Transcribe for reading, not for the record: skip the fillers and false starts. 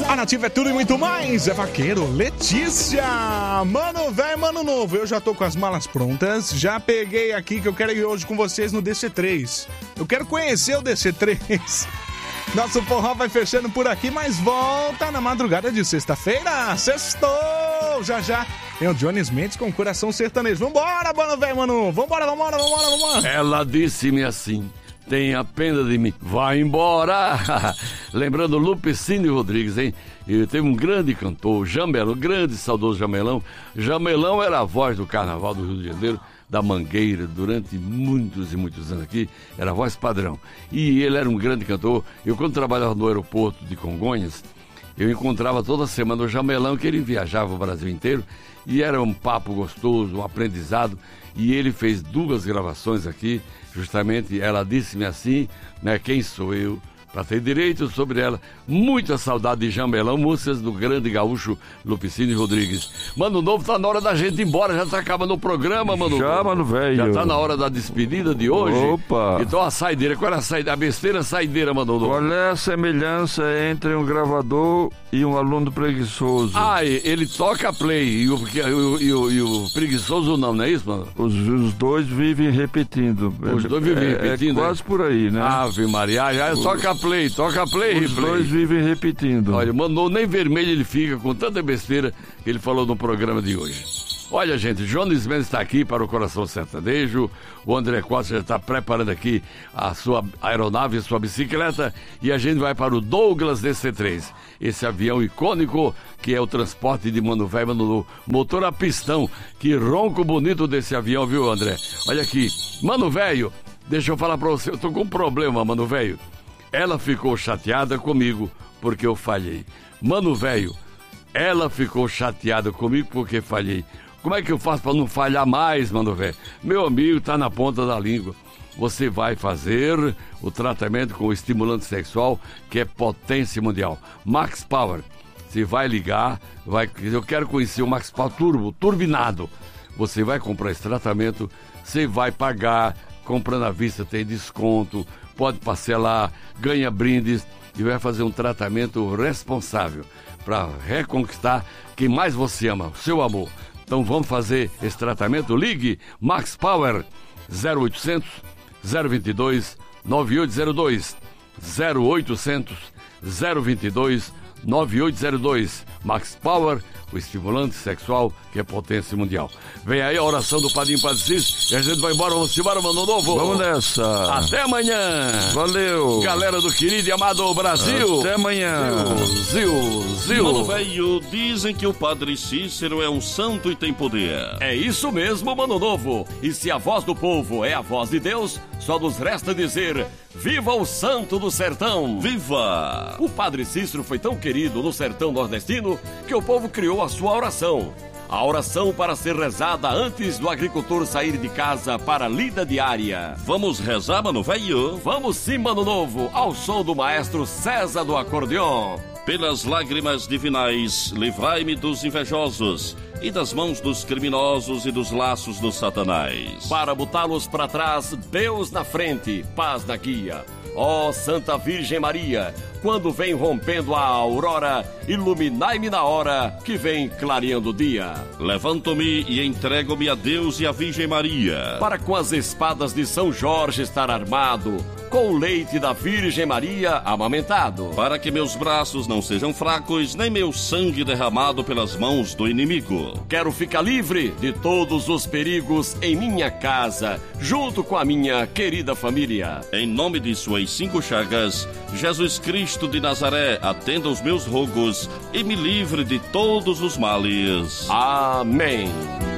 A Nativa é tudo e muito mais. É vaqueiro, Letícia. Mano velho, mano novo. Eu já tô com as malas prontas. Já peguei aqui que eu quero ir hoje com vocês no DC3. Eu quero conhecer o DC3. Nosso forró vai fechando por aqui, mas volta na madrugada de sexta-feira. Sextou! Já já tem o Jones Mendes com Coração Sertanejo. Vambora, mano velho, mano. Vambora. Ela disse-me assim: tenha pena de mim, vai embora. Lembrando Lupicínio Rodrigues, hein? E teve um grande cantor, Jamelão, grande saudoso Jamelão. Jamelão era a voz do Carnaval do Rio de Janeiro, da Mangueira, durante muitos e muitos anos aqui, era a voz padrão. E ele era um grande cantor. Eu, quando trabalhava no aeroporto de Congonhas, eu encontrava toda semana o Jamelão, que ele viajava o Brasil inteiro, e era um papo gostoso, um aprendizado. E ele fez 2 gravações aqui, justamente, Ela Disse-me Assim, né? Quem sou eu para ter direito sobre ela? Muita saudade de Jamelão, músicas do grande gaúcho Lupicínio Rodrigues. Mano Novo, tá na hora da gente ir embora, já tá acabando o programa, Mano. Já, Mano Velho. Já tá na hora da despedida de hoje. Opa! Então a saideira, qual é a saideira? A besteira saideira, Mano Novo. Qual é a semelhança entre um gravador e um aluno preguiçoso? Ah, ele toca play e o preguiçoso não é isso, mano? Os dois vivem repetindo. Os dois vivem repetindo? É quase por aí, né? Ave Maria, já toca play, Os dois vivem repetindo. Olha, Mano, nem vermelho ele fica com tanta besteira que ele falou no programa de hoje. Olha, gente, Jones Mendes está aqui para o Coração Sertanejo. O André Costa já está preparando aqui a sua aeronave, a sua bicicleta. E a gente vai para o Douglas DC3. Esse avião icônico que é o transporte de Mano Velho, Mano, motor a pistão. Que ronco bonito desse avião, viu, André? Olha aqui, Mano Velho, deixa eu falar para você, eu tô com um problema, Mano Velho. Ela ficou chateada comigo porque eu falhei. Mano Velho, ela ficou chateada comigo porque falhei. Como é que eu faço para não falhar mais, Mano Velho? Meu amigo, tá na ponta da língua. Você vai fazer o tratamento com o estimulante sexual, que é potência mundial. Max Power. Você vai ligar, eu quero conhecer o Max Power Turbo, turbinado. Você vai comprar esse tratamento, você vai pagar, comprando à vista tem desconto, pode parcelar, ganha brindes e vai fazer um tratamento responsável para reconquistar quem mais você ama, o seu amor. Então vamos fazer esse tratamento? Ligue Max Power 0800 022 9802 0800 022 9802. Max Power, o estimulante sexual que é potência mundial. Vem aí a oração do Padrinho Padre Cis e a gente vai embora. Vamos embora, Mano Novo. Vamos nessa. Até amanhã. Valeu. Galera do querido e amado Brasil. Até amanhã. Zil. Mano Velho, dizem que o Padre Cícero é um santo e tem poder. É isso mesmo, Mano Novo. E se a voz do povo é a voz de Deus, só nos resta dizer: viva o santo do sertão. Viva! O Padre Cícero foi tão querido no sertão nordestino que o povo criou a sua oração. A oração para ser rezada antes do agricultor sair de casa para a lida diária. Vamos rezar, Mano Velho? Vamos sim, Mano Novo, ao som do maestro César do acordeon. Pelas lágrimas divinais, livrai-me dos invejosos e das mãos dos criminosos e dos laços do Satanás. Para botá-los para trás, Deus na frente, paz na guia. Ó Santa Virgem Maria, quando vem rompendo a aurora, iluminai-me na hora que vem clareando o dia. Levanto-me e entrego-me a Deus e à Virgem Maria, para com as espadas de São Jorge estar armado, com o leite da Virgem Maria amamentado, para que meus braços não sejam fracos, nem meu sangue derramado pelas mãos do inimigo. Quero ficar livre de todos os perigos em minha casa, junto com a minha querida família. Em nome de suas 5 chagas, Jesus Cristo de Nazaré, atenda os meus rogos e me livre de todos os males. Amém.